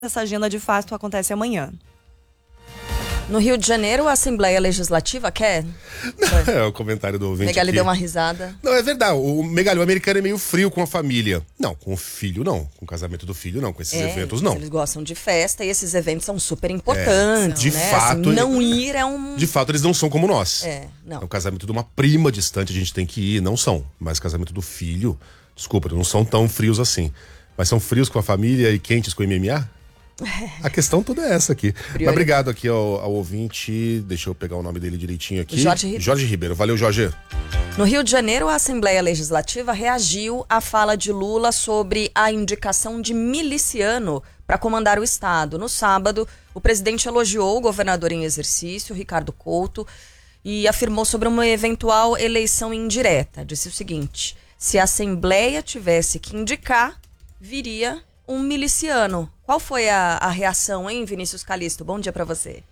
essa agenda de fato acontece amanhã. No Rio de Janeiro, a Assembleia Legislativa quer? É o comentário do ouvinte. Megali aqui. deu uma risada. Não, é verdade. O Megali, o americano é meio frio com a família. Não, com o filho não. Com o casamento do filho não. Com esses eventos não. Eles gostam de festa e esses eventos são super importantes. De né? fato. Assim, não ir é um... De fato, eles não são como nós. Não. É o casamento de uma prima distante, a gente tem que ir. Não são. Mas casamento do filho, desculpa, não são tão frios assim. Mas são frios com a família e quentes com o MMA? A questão toda é essa aqui. Mas obrigado aqui ao ouvinte. Deixa eu pegar o nome dele direitinho aqui. Jorge Ribeiro. Valeu, Jorge. No Rio de Janeiro, a Assembleia Legislativa reagiu à fala de Lula sobre a indicação de miliciano para comandar o Estado. No sábado, o presidente elogiou o governador em exercício, Ricardo Couto, e afirmou sobre uma eventual eleição indireta. Disse o seguinte: se a Assembleia tivesse que indicar, viria um miliciano. Qual foi a reação, hein, Vinícius Calixto? Bom dia para você.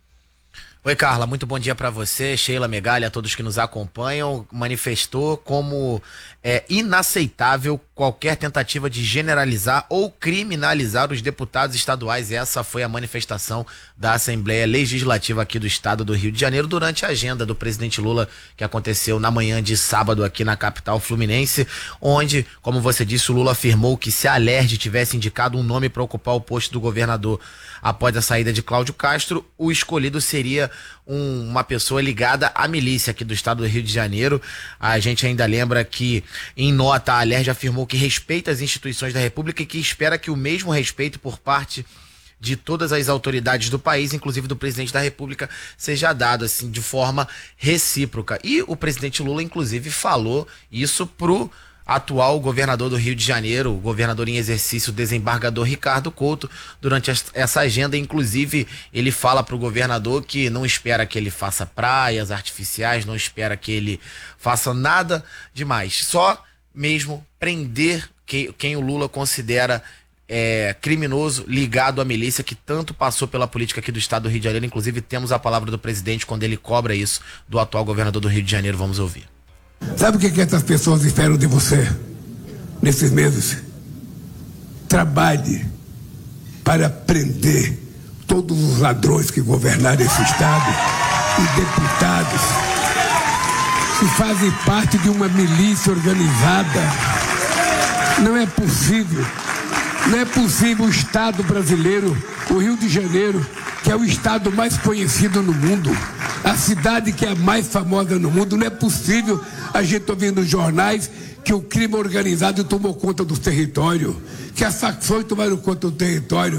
Oi, Carla, muito bom dia para você, Sheila, Megali, a todos que nos acompanham. Manifestou como inaceitável qualquer tentativa de generalizar ou criminalizar os deputados estaduais. Essa foi a manifestação da Assembleia Legislativa aqui do estado do Rio de Janeiro durante a agenda do presidente Lula, que aconteceu na manhã de sábado aqui na capital fluminense, onde, como você disse, o Lula afirmou que se a Alerj tivesse indicado um nome para ocupar o posto do governador após a saída de Cláudio Castro, o escolhido seria uma pessoa ligada à milícia aqui do estado do Rio de Janeiro. A gente ainda lembra que, em nota, a Alerj afirmou que respeita as instituições da República e que espera que o mesmo respeito por parte de todas as autoridades do país, inclusive do presidente da República, seja dado assim de forma recíproca. E o presidente Lula, inclusive, falou isso pro atual governador do Rio de Janeiro, o governador em exercício, o desembargador Ricardo Couto, durante essa agenda. Inclusive, ele fala para o governador que não espera que ele faça praias artificiais, não espera que ele faça nada demais, só mesmo prender quem o Lula considera criminoso ligado à milícia, que tanto passou pela política aqui do estado do Rio de Janeiro. Inclusive, temos a palavra do presidente quando ele cobra isso do atual governador do Rio de Janeiro. Vamos ouvir. Sabe o que essas pessoas esperam de você nesses meses? Trabalhe para prender todos os ladrões que governaram esse estado e deputados que fazem parte de uma milícia organizada. Não é possível o estado brasileiro, o Rio de Janeiro, que é o estado mais conhecido no mundo, a cidade que é a mais famosa no mundo, não é possível a gente ouvir nos jornais que o crime organizado tomou conta do território, que as facções tomaram conta do território.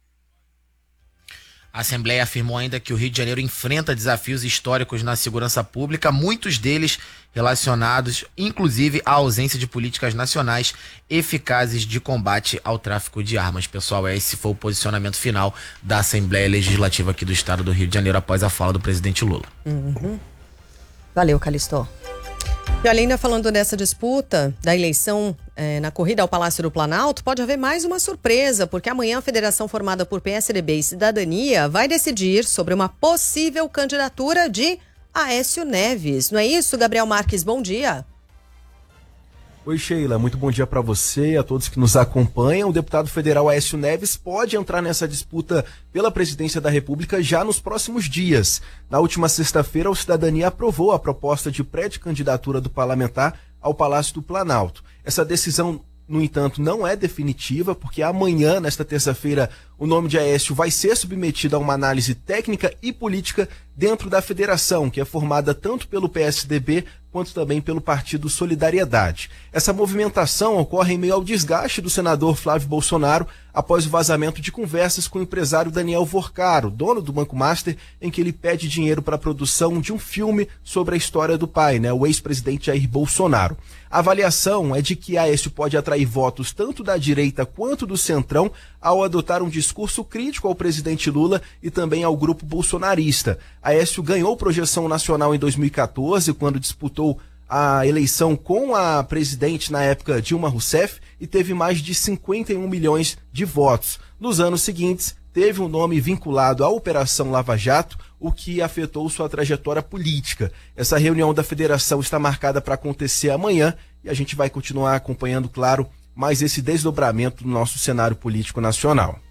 A Assembleia afirmou ainda que o Rio de Janeiro enfrenta desafios históricos na segurança pública, muitos deles relacionados, inclusive, à ausência de políticas nacionais eficazes de combate ao tráfico de armas. Pessoal, esse foi o posicionamento final da Assembleia Legislativa aqui do estado do Rio de Janeiro após a fala do presidente Lula. Valeu, Calixto. E ainda falando dessa disputa da eleição na corrida ao Palácio do Planalto, pode haver mais uma surpresa, porque amanhã a federação formada por PSDB e Cidadania vai decidir sobre uma possível candidatura de Aécio Neves. Não é isso, Gabriel Marques? Bom dia. Oi, Sheila, muito bom dia para você e a todos que nos acompanham. O deputado federal Aécio Neves pode entrar nessa disputa pela presidência da República já nos próximos dias. Na última sexta-feira, o Cidadania aprovou a proposta de pré-candidatura do parlamentar ao Palácio do Planalto. Essa decisão, no entanto, não é definitiva, porque amanhã, nesta terça-feira, o nome de Aécio vai ser submetido a uma análise técnica e política dentro da federação, que é formada tanto pelo PSDB quanto também pelo Partido Solidariedade. Essa movimentação ocorre em meio ao desgaste do senador Flávio Bolsonaro após o vazamento de conversas com o empresário Daniel Vorcaro, dono do Banco Master, em que ele pede dinheiro para a produção de um filme sobre a história do pai, o ex-presidente Jair Bolsonaro. A avaliação é de que Aécio pode atrair votos tanto da direita quanto do centrão ao adotar um discurso crítico ao presidente Lula e também ao grupo bolsonarista. Aécio ganhou projeção nacional em 2014, quando disputou a eleição com a presidente, na época, Dilma Rousseff, e teve mais de 51 milhões de votos. Nos anos seguintes, teve um nome vinculado à Operação Lava Jato, o que afetou sua trajetória política. Essa reunião da federação está marcada para acontecer amanhã e a gente vai continuar acompanhando, claro, mais esse desdobramento do nosso cenário político nacional.